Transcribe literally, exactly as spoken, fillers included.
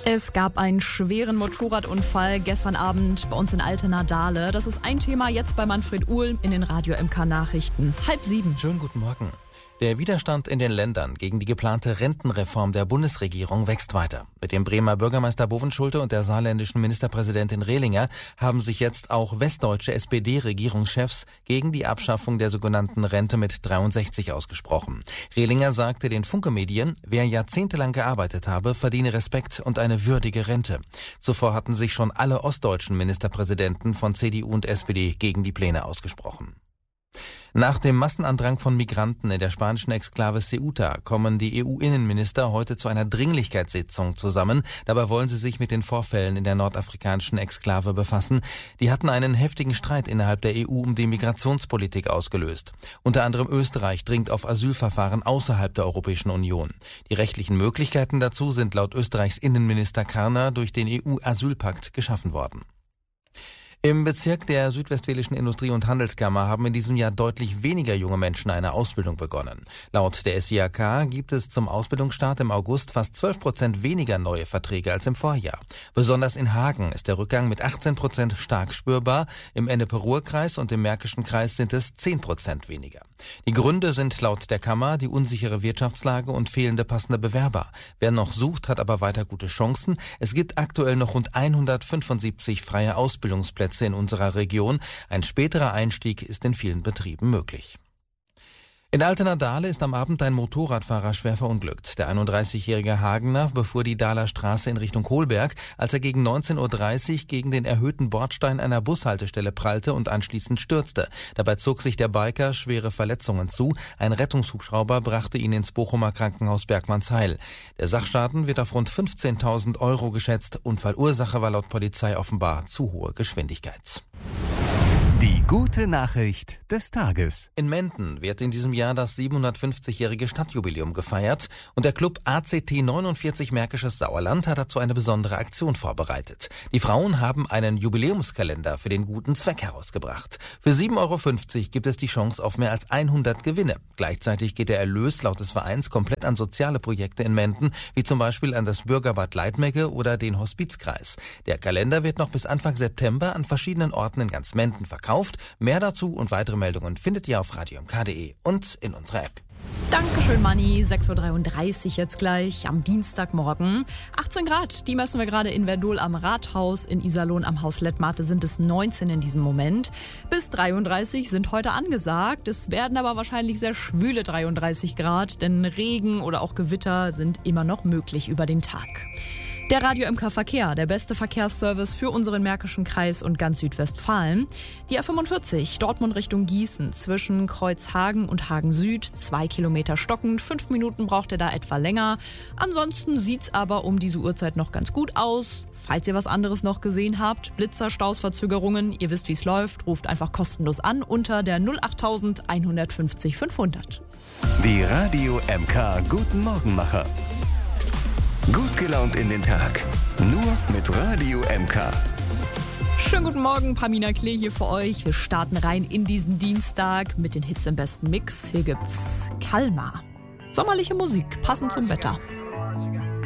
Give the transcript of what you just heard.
Es gab einen schweren Motorradunfall gestern Abend bei uns in Altena-Dahle. Das ist ein Thema jetzt bei Manfred Uhl in den Radio M K Nachrichten. Halb sieben. Schönen guten Morgen. Der Widerstand in den Ländern gegen die geplante Rentenreform der Bundesregierung wächst weiter. Mit dem Bremer Bürgermeister Bovenschulte und der saarländischen Ministerpräsidentin Rehlinger haben sich jetzt auch westdeutsche S P D-Regierungschefs gegen die Abschaffung der sogenannten Rente mit dreiundsechzig ausgesprochen. Rehlinger sagte den Funke-Medien, wer jahrzehntelang gearbeitet habe, verdiene Respekt und eine würdige Rente. Zuvor hatten sich schon alle ostdeutschen Ministerpräsidenten von C D U und S P D gegen die Pläne ausgesprochen. Nach dem Massenandrang von Migranten in der spanischen Exklave Ceuta kommen die E U-Innenminister heute zu einer Dringlichkeitssitzung zusammen. Dabei wollen sie sich mit den Vorfällen in der nordafrikanischen Exklave befassen. Die hatten einen heftigen Streit innerhalb der E U um die Migrationspolitik ausgelöst. Unter anderem Österreich dringt auf Asylverfahren außerhalb der Europäischen Union. Die rechtlichen Möglichkeiten dazu sind laut Österreichs Innenminister Karner durch den E U-Asylpakt geschaffen worden. Im Bezirk der Südwestfälischen Industrie- und Handelskammer haben in diesem Jahr deutlich weniger junge Menschen eine Ausbildung begonnen. Laut der S I A K gibt es zum Ausbildungsstart im August fast zwölf Prozent weniger neue Verträge als im Vorjahr. Besonders in Hagen ist der Rückgang mit achtzehn Prozent stark spürbar. Im Ennepe-Ruhr-Kreis und im Märkischen Kreis sind es zehn Prozent weniger. Die Gründe sind laut der Kammer die unsichere Wirtschaftslage und fehlende passende Bewerber. Wer noch sucht, hat aber weiter gute Chancen. Es gibt aktuell noch rund hundertfünfundsiebzig freie Ausbildungsplätze in unserer Region. Ein späterer Einstieg ist in vielen Betrieben möglich. In Altena-Dahle ist am Abend ein Motorradfahrer schwer verunglückt. Der einunddreißigjährige Hagener befuhr die Dahler Straße in Richtung Kohlberg, als er gegen neunzehn Uhr dreißig gegen den erhöhten Bordstein einer Bushaltestelle prallte und anschließend stürzte. Dabei zog sich der Biker schwere Verletzungen zu. Ein Rettungshubschrauber brachte ihn ins Bochumer Krankenhaus Bergmannsheil. Der Sachschaden wird auf rund fünfzehntausend Euro geschätzt. Unfallursache war laut Polizei offenbar zu hohe Geschwindigkeit. Die gute Nachricht des Tages. In Menden wird in diesem Jahr das siebenhundertfünfzigjährige Stadtjubiläum gefeiert und der Club A C T neunundvierzig Märkisches Sauerland hat dazu eine besondere Aktion vorbereitet. Die Frauen haben einen Jubiläumskalender für den guten Zweck herausgebracht. Für sieben Euro fünfzig gibt es die Chance auf mehr als hundert Gewinne. Gleichzeitig geht der Erlös laut des Vereins komplett an soziale Projekte in Menden, wie zum Beispiel an das Bürgerbad Leitmegge oder den Hospizkreis. Der Kalender wird noch bis Anfang September an verschiedenen Orten in ganz Menden verkauft. Mehr dazu und weitere Meldungen findet ihr auf radio m k punkt de und in unserer App. Dankeschön, Manni. sechs Uhr dreiunddreißig jetzt gleich am Dienstagmorgen. achtzehn Grad, die messen wir gerade in Verdol am Rathaus. In Iserlohn am Haus Lettmate sind es neunzehn in diesem Moment. Bis dreiunddreißig sind heute angesagt. Es werden aber wahrscheinlich sehr schwüle dreiunddreißig Grad, denn Regen oder auch Gewitter sind immer noch möglich über den Tag. Der Radio M K Verkehr, der beste Verkehrsservice für unseren Märkischen Kreis und ganz Südwestfalen. Die A fünfundvierzig, Dortmund Richtung Gießen, zwischen Kreuzhagen und Hagen Süd, zwei Kilometer stockend, fünf Minuten braucht ihr da etwa länger. Ansonsten sieht's aber um diese Uhrzeit noch ganz gut aus. Falls ihr was anderes noch gesehen habt, Blitzer, Staus, Verzögerungen, ihr wisst, wie es läuft, ruft einfach kostenlos an unter der null acht eins fünf null fünfhundert. Die Radio M K Guten Morgenmacher. Gut gelaunt in den Tag. Nur mit Radio M K. Schönen guten Morgen, Pamina Klee hier für euch. Wir starten rein in diesen Dienstag mit den Hits im besten Mix. Hier gibt's Kalmar. Sommerliche Musik, passend zum Wetter.